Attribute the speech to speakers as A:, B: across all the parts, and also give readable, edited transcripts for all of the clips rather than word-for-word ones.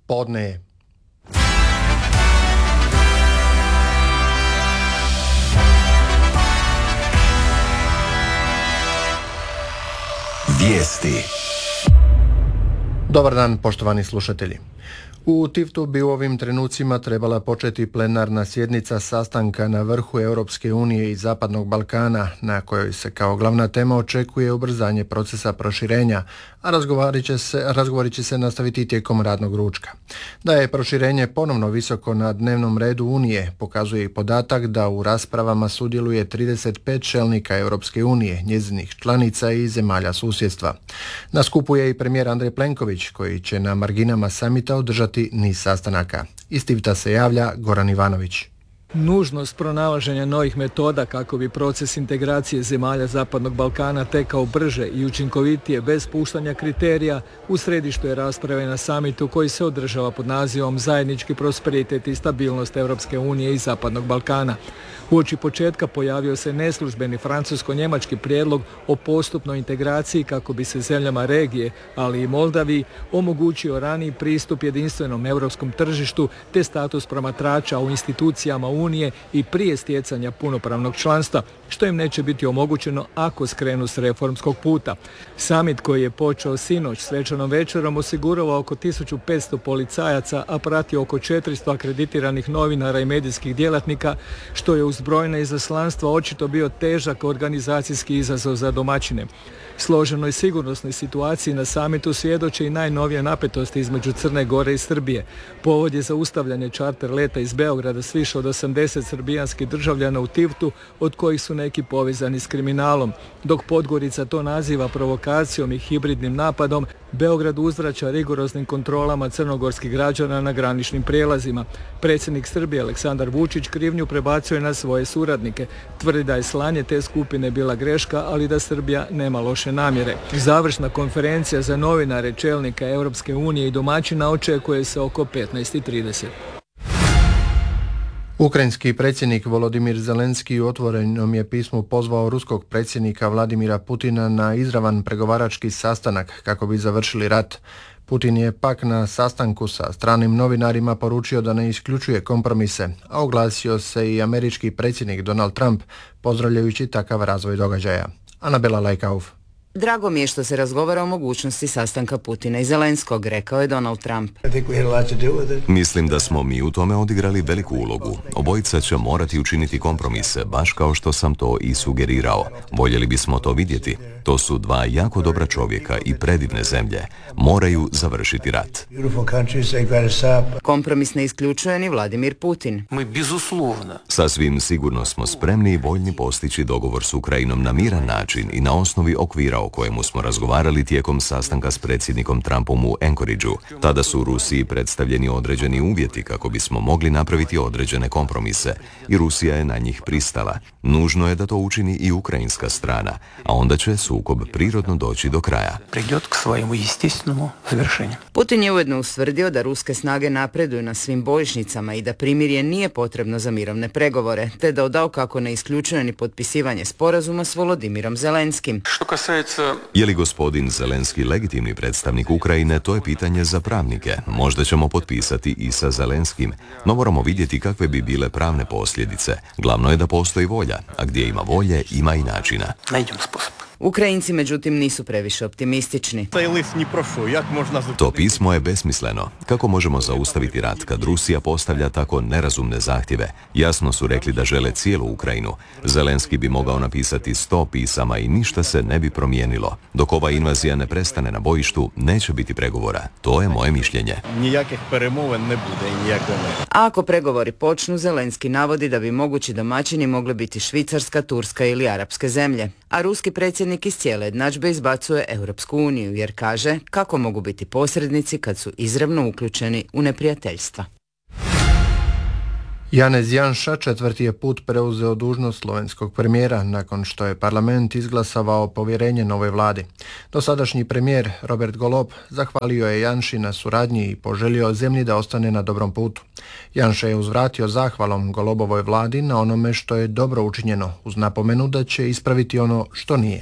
A: Podne je.
B: Vijesti.
A: Dobar dan, poštovani slušatelji. U Tiftu bi u ovim trenucima trebala početi plenarna sjednica sastanka na vrhu Europske unije i Zapadnog Balkana, na kojoj se kao glavna tema očekuje ubrzanje procesa proširenja, a razgovori će se nastaviti tijekom radnog ručka. Da je proširenje ponovno visoko na dnevnom redu Unije, pokazuje i podatak da u raspravama sudjeluje 35 čelnika Europske unije, njezinih članica i zemalja susjedstva. Na skupu je i premijer Andrej Plenković, koji će na marginama samita održati niz sastanaka. Iz Tifta se javlja Goran Ivanović.
C: Nužnost pronalaženja novih metoda kako bi proces integracije zemalja Zapadnog Balkana tekao brže i učinkovitije bez puštanja kriterija u središtu je rasprave na samitu koji se održava pod nazivom Zajednički prosperitet i stabilnost Europske unije i Zapadnog Balkana. Uoči početka pojavio se neslužbeni francusko-njemački prijedlog o postupnoj integraciji kako bi se zemljama regije, ali i Moldaviji, omogućio raniji pristup jedinstvenom europskom tržištu te status promatrača u institucijama Unije i prije stjecanja punopravnog članstva, što im neće biti omogućeno ako skrenu s reformskog puta. Samit koji je počeo sinoć svečanom večerom osigurao oko 1500 policajaca, a pratio oko 400 akreditiranih novinara i medijskih djelatnika, što je uz brojna izaslanstva očito bio težak organizacijski izazov za domaćine. Složenoj sigurnosnoj situaciji na samitu svjedoče i najnovije napetosti između Crne Gore i Srbije. Povod je zaustavljanje čarter leta iz Beograda s više od 80 srbijanskih državljana u Tiftu, od kojih su neki povezani s kriminalom. Dok Podgorica to naziva provokacijom i hibridnim napadom, Beograd uzvraća rigoroznim kontrolama crnogorskih građana na graničnim prijelazima. Predsjednik Srbije Aleksandar Vučić krivnju prebacuje na svoje suradnike. Tvrdi da je slanje te skupine bila greška, ali da Srbija nema loše namjere. Završna konferencija za novinare čelnika Europske unije i domaćina očekuje se oko 15:30.
A: Ukrajinski predsjednik Volodimir Zelenski u otvorenom je pismu pozvao ruskog predsjednika Vladimira Putina na izravan pregovarački sastanak kako bi završili rat. Putin je pak na sastanku sa stranim novinarima poručio da ne isključuje kompromise, a oglasio se i američki predsjednik Donald Trump, pozdravljajući takav razvoj događaja. Anabela Lajkauf.
D: Drago mi je što se razgovara o mogućnosti sastanka Putina i Zelenskog, rekao je Donald Trump.
B: Mislim da smo mi u tome odigrali veliku ulogu. Obojica će morati učiniti kompromise, baš kao što sam to i sugerirao. Voljeli bismo to vidjeti. To su dva jako dobra čovjeka i predivne zemlje. Moraju završiti rat.
D: Kompromis ne isključuje ni Vladimir Putin.
B: Sasvim sigurno smo spremni i voljni postići dogovor s Ukrajinom na miran način i na osnovi okvira o kojemu smo razgovarali tijekom sastanka s predsjednikom Trumpom u Anchorageu. Tada su Rusiji predstavljeni određeni uvjeti kako bismo mogli napraviti određene kompromise i Rusija je na njih pristala. Nužno je da to učini i ukrajinska strana, a onda će sukob prirodno doći do kraja.
D: Putin je ujedno ustvrdio da ruske snage napreduju na svim bojišnicama i da primirje nije potrebno za mirovne pregovore, te dodao kako ne isključuje ni potpisivanje sporazuma s Volodimirom Zelenskim.
B: Je li gospodin Zelenski legitimni predstavnik Ukrajine, to je pitanje za pravnike. Možda ćemo potpisati i sa Zelenskim, no moramo vidjeti kakve bi bile pravne posljedice. Glavno je da postoji volja, a gdje ima volje, ima i načina.
D: Ukrajinci međutim nisu previše optimistični.
B: To pismo je besmisleno. Kako možemo zaustaviti rat kad Rusija postavlja tako nerazumne zahtjeve? Jasno su rekli da žele cijelu Ukrajinu. Zelenski bi mogao napisati 100 pisama i ništa se ne bi promijenilo. Dok ova invazija ne prestane na bojištu, neće biti pregovora. To je moje mišljenje.
D: A ako pregovori počnu, Zelenski navodi da bi mogući domaćini mogli biti Švicarska, Turska ili arapske zemlje. A ruski predsjednik iz cijele jednadžbe izbacuje Europsku uniju jer kaže kako mogu biti posrednici kad su izravno uključeni u neprijateljstva.
A: Janez Janša četvrti je put preuzeo dužnost slovenskog premijera nakon što je parlament izglasavao povjerenje novoj vladi. Dosadašnji premijer Robert Golob zahvalio je Janši na suradnji i poželio zemlji da ostane na dobrom putu. Janša je uzvratio zahvalom Golobovoj vladi na onome što je dobro učinjeno, uz napomenu da će ispraviti ono što nije.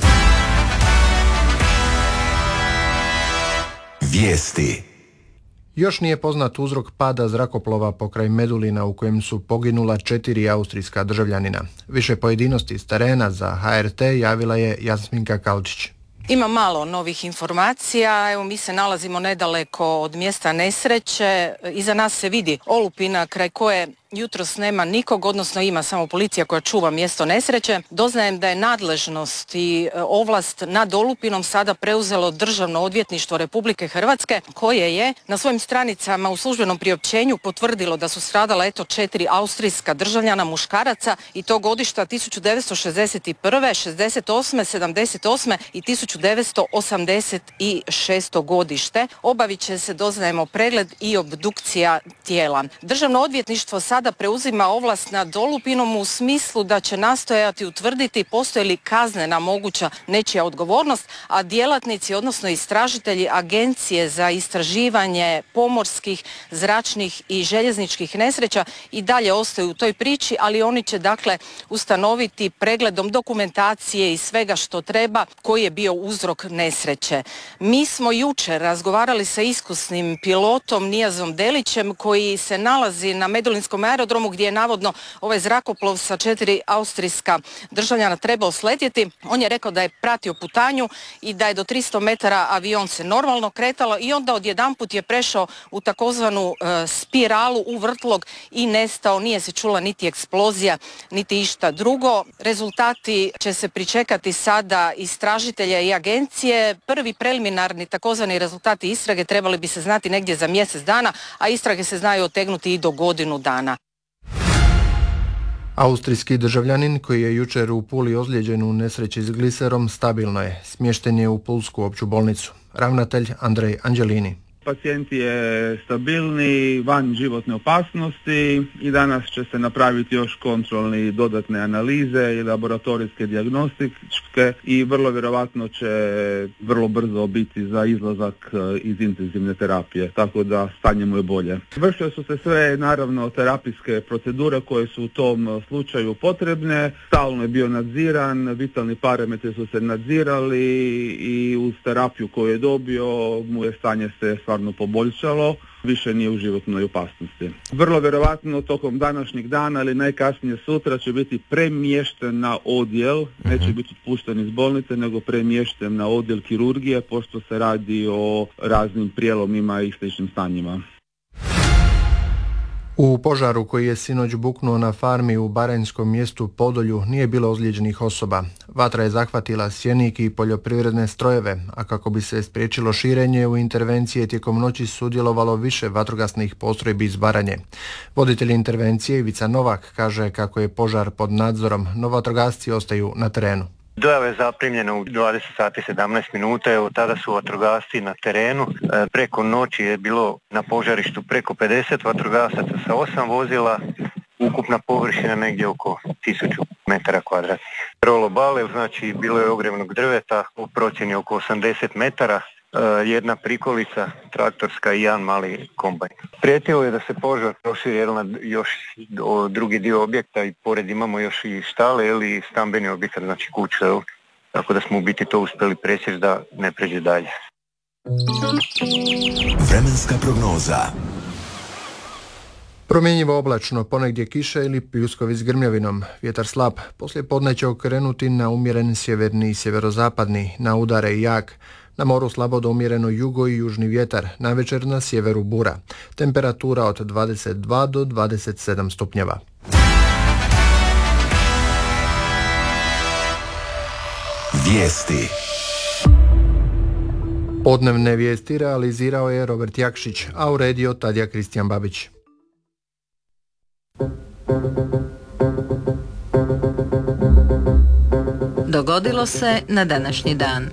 B: Vijesti.
A: Još nije poznat uzrok pada zrakoplova pokraj Medulina u kojem su poginula 4 austrijska državljanina. Više pojedinosti s terena za HRT javila je Jasminka Kalčić.
E: Ima malo novih informacija, evo mi se nalazimo nedaleko od mjesta nesreće, iza nas se vidi olupina kraj koje jutros nema nikog, odnosno ima samo policija koja čuva mjesto nesreće. Doznajem da je nadležnost i ovlast nad olupinom sada preuzelo Državno odvjetništvo Republike Hrvatske, koje je na svojim stranicama u službenom priopćenju potvrdilo da su stradala 4 austrijska državljana muškaraca i to godišta 1961., 68., 78. i 1986. godište. Obavit će se, doznajemo, pregled i obdukcija tijela. Državno odvjetništvo sada preuzima ovlast nad olupinom u smislu da će nastojati utvrditi postoji li kaznena moguća nečija odgovornost, a djelatnici, odnosno istražitelji Agencije za istraživanje pomorskih, zračnih i željezničkih nesreća i dalje ostaju u toj priči, ali oni će dakle ustanoviti pregledom dokumentacije i svega što treba koji je bio uzrok nesreće. Mi smo jučer razgovarali sa iskusnim pilotom Nijazom Delićem koji se nalazi na Medulinskom aerodromu gdje je navodno ovaj zrakoplov sa 4 austrijska državljana trebao sletjeti. On je rekao da je pratio putanju i da je do 300 metara avion se normalno kretalo i onda odjedanput je prešao u takozvanu spiralu, u vrtlog i nestao. Nije se čula niti eksplozija, niti išta drugo. Rezultati će se pričekati sada istražitelja i agencije. Prvi preliminarni takozvani rezultati istrage trebali bi se znati negdje za mjesec dana, a istrage se znaju otegnuti i do godinu dana.
A: Austrijski državljanin koji je jučer u Puli ozlijeđen u nesreći s gliserom stabilno je. Smješten je u Pulsku opću bolnicu. Ravnatelj Andrej Anđelini.
F: Pacijent je stabilni, van životne opasnosti i danas će se napraviti još kontrolni dodatne analize i laboratorijske dijagnostičke i vrlo vjerojatno će vrlo brzo biti za izlazak iz intenzivne terapije, tako da stanje mu je bolje. Vršile su se sve naravno terapijske procedure koje su u tom slučaju potrebne, stalno je bio nadziran, vitalni parametri su se nadzirali i uz terapiju koju je dobio mu je stanje se stvarno poboljšalo, više nije u životnoj opasnosti. Vrlo vjerojatno tokom današnjeg dana ili najkasnije sutra će biti premješten na odjel, neće biti otpušten iz bolnice, nego premješten na odjel kirurgije, pošto se radi o raznim prijelomima i sličnim stanjima.
A: U požaru koji je sinoć buknuo na farmi u baranjskom mjestu Podolju nije bilo ozlijeđenih osoba. Vatra je zahvatila sjenik i poljoprivredne strojeve, a kako bi se spriječilo širenje, u intervencije tijekom noći sudjelovalo više vatrogasnih postrojbi iz Baranje. Voditelj intervencije Ivica Novak kaže kako je požar pod nadzorom, no vatrogasci ostaju na terenu.
G: Dojava je zaprimljena u 20 sati 17 minuta, evo tada su vatrogasci na terenu. Preko noći je bilo na požarištu preko 50 vatrogasaca sa 8 vozila, ukupna površina negdje oko 1000 metara kvadratnih. Rolo bale, znači bilo je ogrevnog drveta u procjeni oko 80 metara, jedna prikolica traktorska i jedan mali kombajn. Prijetilo je da se požar proširi na još drugi dio objekta i pored imamo još i štale ili stambeni objekat, znači kuće, tako da smo u biti to uspjeli presjeći da ne pređe dalje.
H: Vremenska prognoza.
A: Promjenjivo oblačno, ponegdje kiša ili pljuskovi s grmljavinom. Vjetar slab, poslije podne će okrenuti na umjeren sjeverni i sjeverozapadni, na udare i jak. Na moru slabo do umjereno jugo i južni vjetar, navečer na sjeveru bura. Temperatura od 22 do 27 stupnjeva.
H: Vijesti.
A: Podnevne vijesti realizirao je Robert Jakšić, a uredio Tadija Kristijan Babić.
I: Dogodilo se na današnji dan.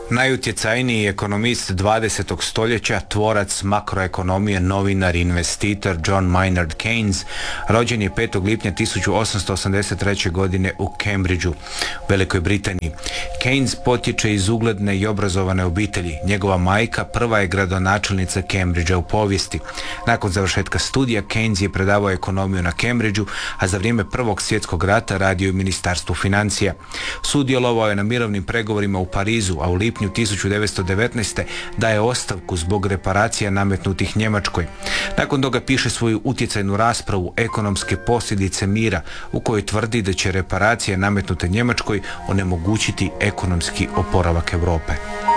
J: Najutjecajniji ekonomist 20. stoljeća, tvorac makroekonomije, novinar i investitor John Maynard Keynes, rođen je 5. lipnja 1883. godine u Cambridgeu, Velikoj Britaniji. Keynes potječe iz ugledne i obrazovane obitelji. Njegova majka prva je gradonačelnica Cambridgea u povijesti. Nakon završetka studija Keynes je predavao ekonomiju na Cambridgeu, a za vrijeme Prvog svjetskog rata radio u Ministarstvu financija. Sudjelovao je na mirovnim pregovorima u Parizu, a u lipnju 1919. daje ostavku zbog reparacija nametnutih Njemačkoj. Nakon toga piše svoju utjecajnu raspravu Ekonomske posljedice mira, u kojoj tvrdi da će reparacije nametnute Njemačkoj onemogućiti ekonomski oporavak Europe.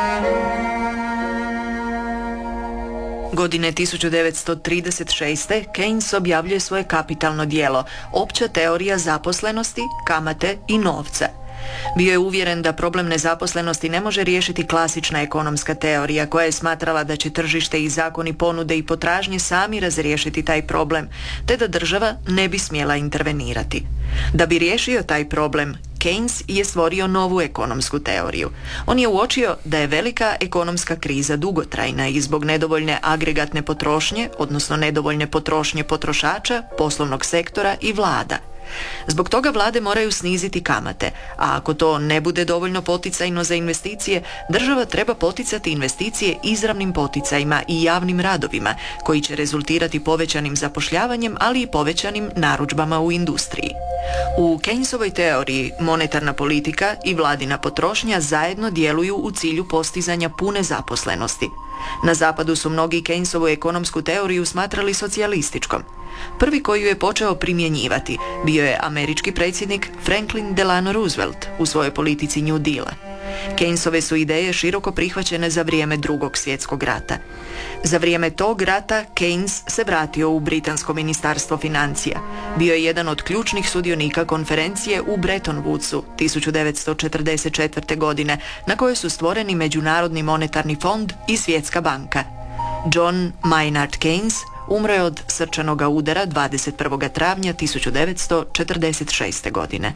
K: Godine 1936. Keynes objavljuje svoje kapitalno djelo Opća teorija zaposlenosti, kamate i novca. Bio je uvjeren da problem nezaposlenosti ne može riješiti klasična ekonomska teorija koja je smatrala da će tržište i zakoni ponude i potražnje sami razriješiti taj problem, te da država ne bi smjela intervenirati. Da bi riješio taj problem, Keynes je stvorio novu ekonomsku teoriju. On je uočio da je velika ekonomska kriza dugotrajna i zbog nedovoljne agregatne potrošnje, odnosno nedovoljne potrošnje potrošača, poslovnog sektora i vlada. Zbog toga vlade moraju sniziti kamate, a ako to ne bude dovoljno poticajno za investicije, država treba poticati investicije izravnim poticajima i javnim radovima, koji će rezultirati povećanim zapošljavanjem, ali i povećanim narudžbama u industriji. U Keynesovoj teoriji monetarna politika i vladina potrošnja zajedno djeluju u cilju postizanja pune zaposlenosti. Na zapadu su mnogi Keynesovu ekonomsku teoriju smatrali socijalističkom. Prvi koji ju je počeo primjenjivati bio je američki predsjednik Franklin Delano Roosevelt u svojoj politici New Deala. Keynesove su ideje široko prihvaćene za vrijeme Drugog svjetskog rata. Za vrijeme tog rata Keynes se vratio u britansko ministarstvo financija. Bio je jedan od ključnih sudionika konferencije u Bretton Woodsu 1944. godine, na kojoj su stvoreni Međunarodni monetarni fond i Svjetska banka. John Maynard Keynes umro je od srčanoga udara 21. travnja 1946. godine.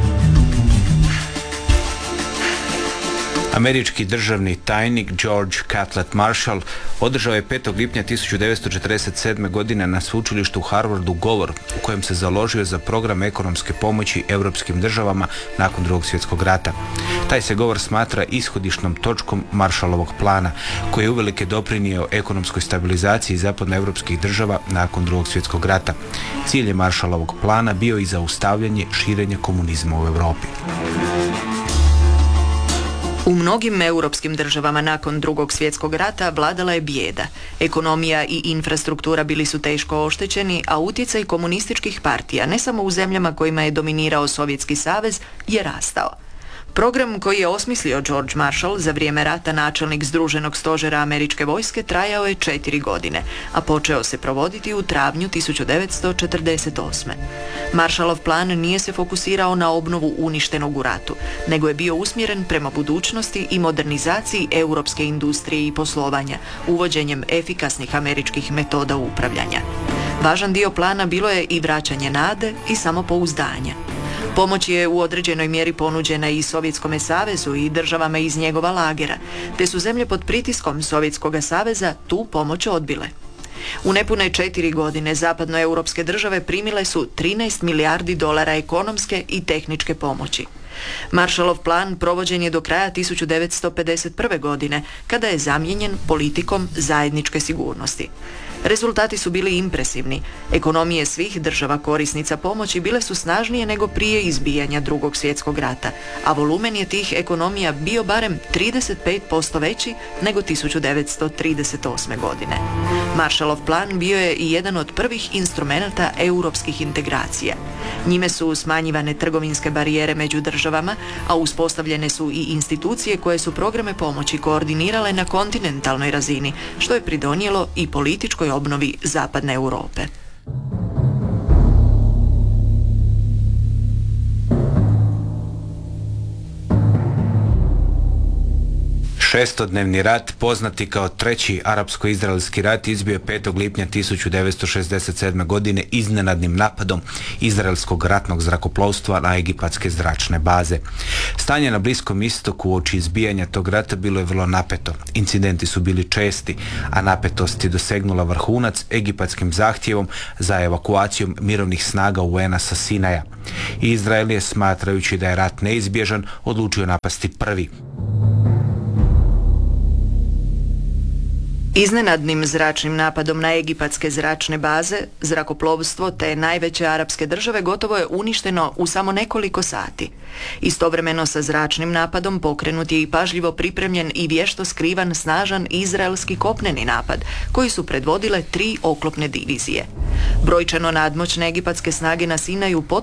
J: Američki državni tajnik George Catlett Marshall održao je 5. lipnja 1947. godine na sveučilištu u Harvardu govor u kojem se založio za program ekonomske pomoći europskim državama nakon Drugog svjetskog rata. Taj se govor smatra ishodišnom točkom Marshallovog plana, koji je uvelike doprinio ekonomskoj stabilizaciji zapadnoevropskih država nakon Drugog svjetskog rata. Cilj je Marshallovog plana bio i zaustavljanje širenja komunizma u Europi.
K: U mnogim europskim državama nakon Drugog svjetskog rata vladala je bijeda. Ekonomija i infrastruktura bili su teško oštećeni, a utjecaj komunističkih partija, ne samo u zemljama kojima je dominirao Sovjetski savez, je rastao. Program koji je osmislio George Marshall, za vrijeme rata načelnik Združenog stožera američke vojske, trajao je 4 godine, a počeo se provoditi u travnju 1948. Marshallov plan nije se fokusirao na obnovu uništenog u ratu, nego je bio usmjeren prema budućnosti i modernizaciji europske industrije i poslovanja, uvođenjem efikasnih američkih metoda upravljanja. Važan dio plana bilo je i vraćanje nade i samopouzdanja. Pomoć je u određenoj mjeri ponuđena i Sovjetskome savezu i državama iz njegova lagera, te su zemlje pod pritiskom Sovjetskog saveza tu pomoć odbile. U nepune 4 godine zapadnoeuropske države primile su 13 milijardi dolara ekonomske i tehničke pomoći. Marshallov plan provođen je do kraja 1951. godine, kada je zamijenjen politikom zajedničke sigurnosti. Rezultati su bili impresivni. Ekonomije svih država korisnica pomoći bile su snažnije nego prije izbijanja Drugog svjetskog rata, a volumen je tih ekonomija bio barem 35% veći nego 1938. godine. Marshallov plan bio je i jedan od prvih instrumenata europskih integracija. Njime su smanjivane trgovinske barijere među državama, a uspostavljene su i institucije koje su programe pomoći koordinirale na kontinentalnoj razini, što je pridonijelo i političkoj obnovi zapadne Europe.
J: Šestodnevni rat, poznati kao Treći arapsko-izraelski rat, izbio je 5. lipnja 1967. godine iznenadnim napadom izraelskog ratnog zrakoplovstva na egipatske zračne baze. Stanje na Bliskom istoku uoči izbijanja tog rata bilo je vrlo napeto. Incidenti su bili česti, a napetost je dosegnula vrhunac egipatskim zahtjevom za evakuacijom mirovnih snaga UN-a sa Sinaja. Izrael je, smatrajući da je rat neizbježan, odlučio napasti prvi.
K: Iznenadnim zračnim napadom na egipatske zračne baze, zrakoplovstvo te najveće arapske države gotovo je uništeno u samo nekoliko sati. Istovremeno sa zračnim napadom pokrenut je i pažljivo pripremljen i vješto skrivan snažan izraelski kopneni napad, koji su predvodile 3 oklopne divizije. Brojčano nadmoćne egipatske snage na Sinaju potpuno